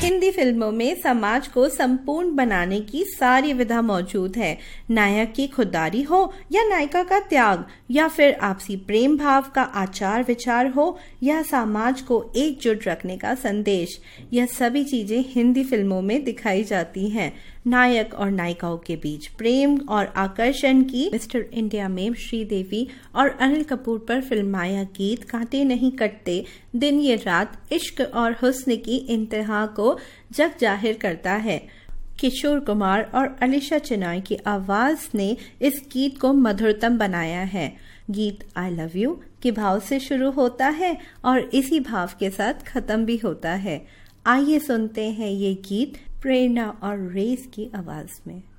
हिंदी फिल्मों में समाज को संपूर्ण बनाने की सारी विधा मौजूद है। नायक की खुददारी हो या नायिका का त्याग, या फिर आपसी प्रेम भाव का आचार विचार हो या समाज को एकजुट रखने का संदेश, यह सभी चीजें हिंदी फिल्मों में दिखाई जाती हैं। नायक और नायिकाओं के बीच प्रेम और आकर्षण की मिस्टर इंडिया में श्रीदेवी और अनिल कपूर पर फिल्माया गीत कांटे नहीं कटते दिन ये रात इश्क और हुस्न की इंतहा को जग जाहिर करता है। किशोर कुमार और अलीशा चिनॉय की आवाज ने इस गीत को मधुरतम बनाया है। गीत आई लव यू के भाव से शुरू होता है और इसी भाव के साथ खत्म भी होता है। आइए सुनते हैं ये गीत प्रेरणा और रेस की आवाज में।